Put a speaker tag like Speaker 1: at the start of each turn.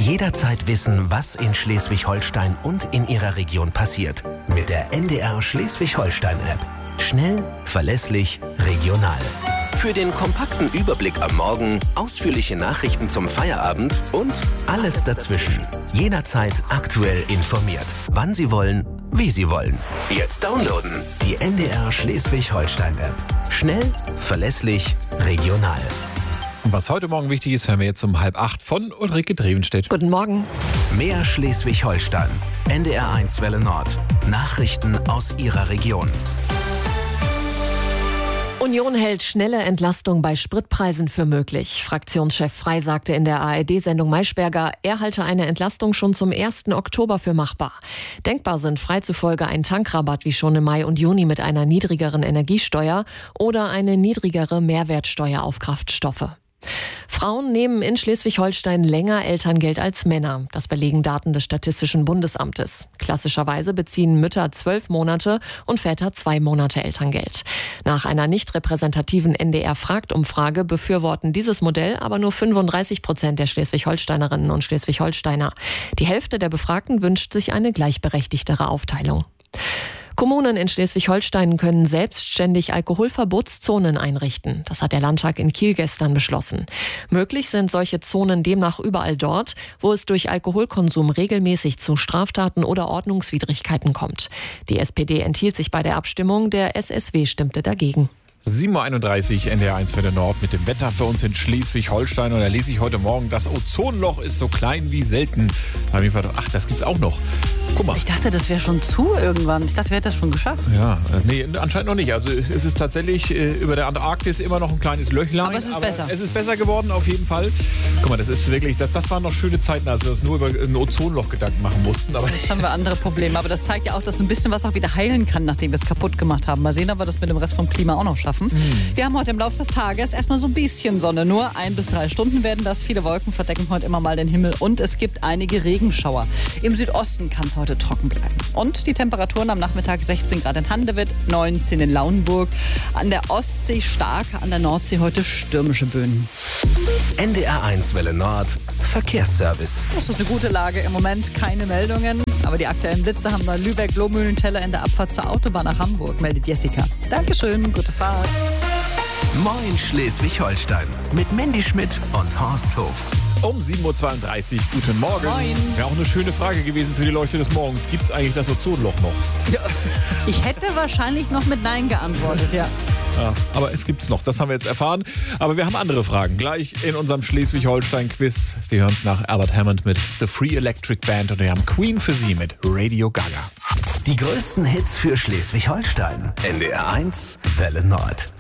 Speaker 1: Jederzeit wissen, was in Schleswig-Holstein und in Ihrer Region passiert. Mit der NDR Schleswig-Holstein-App. Schnell, verlässlich, regional. Für den kompakten Überblick am Morgen, ausführliche Nachrichten zum Feierabend und alles dazwischen. Jederzeit aktuell informiert. Wann Sie wollen, wie Sie wollen. Jetzt downloaden. Die NDR Schleswig-Holstein-App. Schnell, verlässlich, regional.
Speaker 2: Und was heute Morgen wichtig ist, hören wir jetzt um 7:30 von Ulrike Drevenstedt.
Speaker 3: Guten Morgen.
Speaker 1: Mehr Schleswig-Holstein. NDR1 Welle Nord. Nachrichten aus Ihrer Region.
Speaker 3: Union hält schnelle Entlastung bei Spritpreisen für möglich. Fraktionschef Frey sagte in der ARD-Sendung Maischberger, er halte eine Entlastung schon zum 1. Oktober für machbar. Denkbar sind Frey zufolge ein Tankrabatt wie schon im Mai und Juni mit einer niedrigeren Energiesteuer oder eine niedrigere Mehrwertsteuer auf Kraftstoffe. Frauen nehmen in Schleswig-Holstein länger Elterngeld als Männer. Das belegen Daten des Statistischen Bundesamtes. Klassischerweise beziehen Mütter 12 Monate und Väter 2 Monate Elterngeld. Nach einer nicht repräsentativen NDR-Fragt-Umfrage befürworten dieses Modell aber nur 35% der Schleswig-Holsteinerinnen und Schleswig-Holsteiner. Die Hälfte der Befragten wünscht sich eine gleichberechtigtere Aufteilung. Kommunen in Schleswig-Holstein können selbstständig Alkoholverbotszonen einrichten. Das hat der Landtag in Kiel gestern beschlossen. Möglich sind solche Zonen demnach überall dort, wo es durch Alkoholkonsum regelmäßig zu Straftaten oder Ordnungswidrigkeiten kommt. Die SPD enthielt sich bei der Abstimmung, der SSW stimmte dagegen.
Speaker 2: 7:31 Uhr, NDR1 Welle Nord mit dem Wetter für uns in Schleswig-Holstein. Und da lese ich heute Morgen, das Ozonloch ist so klein wie selten. Da habe ich mir gedacht, ach, das gibt's auch noch. Guck mal.
Speaker 4: Ich dachte, das wäre schon zu irgendwann. Ich dachte, wir hätten das schon geschafft.
Speaker 2: Ja, nee, anscheinend noch nicht. Also es ist tatsächlich über der Antarktis immer noch ein kleines Löchlein.
Speaker 4: Aber es ist besser.
Speaker 2: Es ist besser geworden, auf jeden Fall. Guck mal, das ist wirklich, das waren noch schöne Zeiten, als wir uns nur über ein Ozonloch Gedanken machen mussten. Aber
Speaker 4: jetzt haben wir andere Probleme. Aber das zeigt ja auch, dass ein bisschen was auch wieder heilen kann, nachdem wir es kaputt gemacht haben. Mal sehen, ob wir das mit dem Rest vom Klima auch noch schaffen. Wir haben heute im Laufe des Tages erstmal so ein bisschen Sonne. Nur 1 bis 3 Stunden werden das. Viele Wolken verdecken heute immer mal den Himmel. Und es gibt einige Regenschauer. Im Südosten kann es heute trocken bleiben. Und die Temperaturen am Nachmittag 16 Grad in Handewitt, 19 in Lauenburg. An der Ostsee stark, an der Nordsee heute stürmische Böen.
Speaker 1: NDR1 Welle Nord. Verkehrsservice.
Speaker 4: Das ist eine gute Lage. Im Moment keine Meldungen. Aber die aktuellen Blitze haben wir Lübeck-Lohmühlenteller in der Abfahrt zur Autobahn nach Hamburg, meldet Jessica. Dankeschön, gute Fahrt.
Speaker 1: Moin Schleswig-Holstein mit Mandy Schmidt und Horst Hof.
Speaker 2: um 7:32 Uhr, guten Morgen.
Speaker 4: Moin.
Speaker 2: Ja, auch eine schöne Frage gewesen für die Leuchte des Morgens. Gibt es eigentlich das Ozonloch noch?
Speaker 4: Ja, ich hätte wahrscheinlich noch mit Nein geantwortet, ja.
Speaker 2: Ja, aber es gibt's noch, das haben wir jetzt erfahren. Aber wir haben andere Fragen. Gleich in unserem Schleswig-Holstein-Quiz. Sie hören es nach Albert Hammond mit The Free Electric Band und wir haben Queen für Sie mit Radio Gaga.
Speaker 1: Die größten Hits für Schleswig-Holstein. NDR1 Welle Nord.